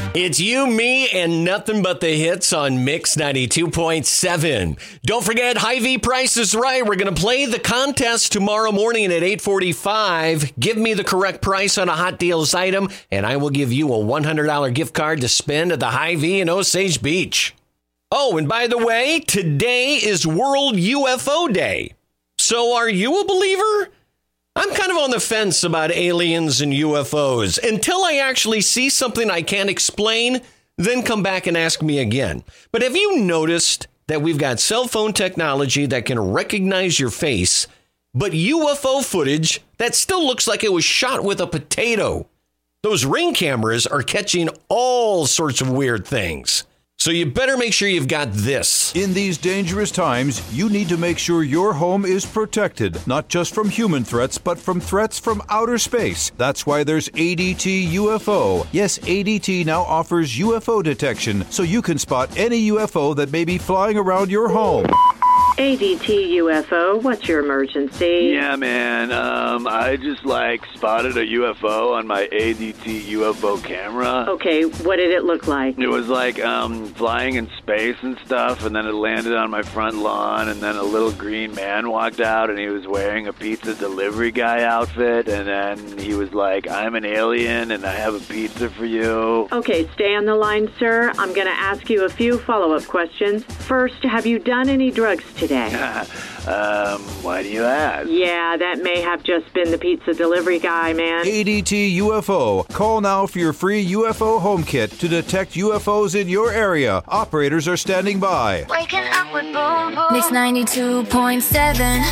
It's you, me, and nothing but the hits on Mix 92.7. Don't forget, Hy-Vee Price is Right. We're going to play the contest tomorrow morning at 8:45. Give me the correct price on a Hot Deals item, and I will give you a $100 gift card to spend at the Hy-Vee in Osage Beach. Oh, and by the way, today is World UFO Day. So are you a believer? I'm kind of on the fence about aliens and UFOs. Until I actually see something I can't explain, then come back and ask me again. But have you noticed that we've got cell phone technology that can recognize your face, but UFO footage that still looks like it was shot with a potato? Those Ring cameras are catching all sorts of weird things. So you better make sure you've got this. In these dangerous times, you need to make sure your home is protected, not just from human threats, but from threats from outer space. That's why there's ADT UFO. Yes, ADT now offers UFO detection, so you can spot any UFO that may be flying around your home. ADT UFO, what's your emergency? Yeah, man, I just, spotted a UFO on my ADT UFO camera. Okay, what did it look like? It was, flying in space and stuff, and then it landed on my front lawn, and then a little green man walked out, and he was wearing a pizza delivery guy outfit, and then he was like, I'm an alien, and I have a pizza for you. Okay, stay on the line, sir. I'm going to ask you a few follow-up questions. First, have you done any drugs today? Why do you ask? Yeah, that may have just been the pizza delivery guy, man. ADT UFO. Call now for your free UFO home kit to detect UFOs in your area. Operators are standing by. Waking up with boom boom. Mix 92.7.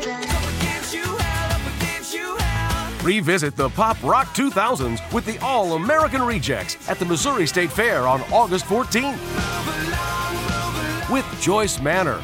Revisit the Pop Rock 2000s with the All-American Rejects at the Missouri State Fair on August 14th. With Joyce Manor.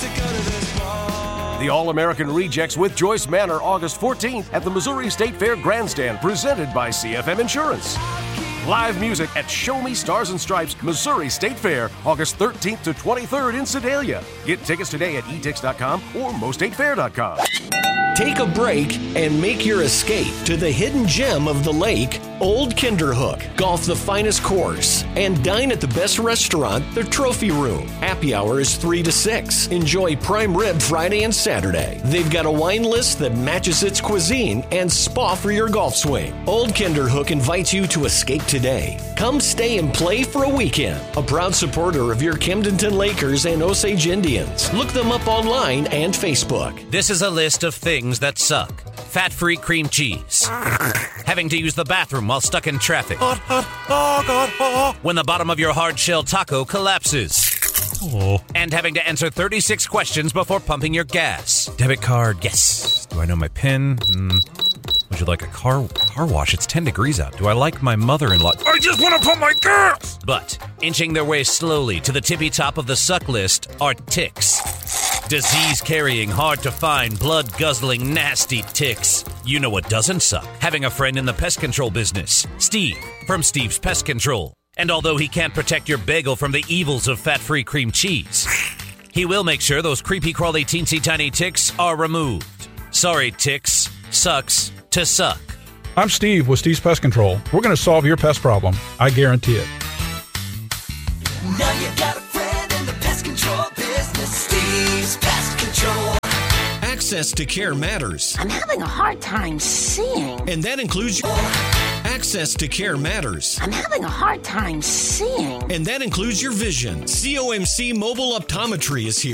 The All-American Rejects with Joyce Manor, August 14th at the Missouri State Fair Grandstand, presented by CFM Insurance. Live music at Show Me Stars and Stripes, Missouri State Fair, August 13th to 23rd in Sedalia. Get tickets today at etix.com or mostatefair.com. Take a break and make your escape to the hidden gem of the lake, Old Kinderhook. Golf the finest course and dine at the best restaurant, the Trophy Room. Happy hour is 3 to 6. Enjoy prime rib Friday and Saturday. They've got a wine list that matches its cuisine and spa for your golf swing. Old Kinderhook invites you to escape today. Come stay and play for a weekend. A proud supporter of your Camdenton Lakers and Osage Indians. Look them up online and Facebook. This is a list of things that suck. Fat-free cream cheese. Having to use the bathroom while stuck in traffic. When the bottom of your hard-shell taco collapses. And having to answer 36 questions before pumping your gas. Debit card, yes. Do I know my PIN? Would you like a car wash? It's 10 degrees out. Do I like my mother-in-law? I just want to pump my gas! But inching their way slowly to the tippy top of the suck list are ticks. Disease-carrying, hard-to-find, blood-guzzling, nasty ticks. You know what doesn't suck? Having a friend in the pest control business. Steve, from Steve's Pest Control. And although he can't protect your bagel from the evils of fat-free cream cheese, he will make sure those creepy-crawly, teensy-tiny ticks are removed. Sorry, ticks. Sucks to suck. I'm Steve with Steve's Pest Control. We're going to solve your pest problem. I guarantee it. Now you got a friend in the pest control business. Steve's Pest Control. Access to care matters. I'm having a hard time seeing. And that includes your... Access to care matters. I'm having a hard time seeing. And that includes your vision. COMC Mobile Optometry is here.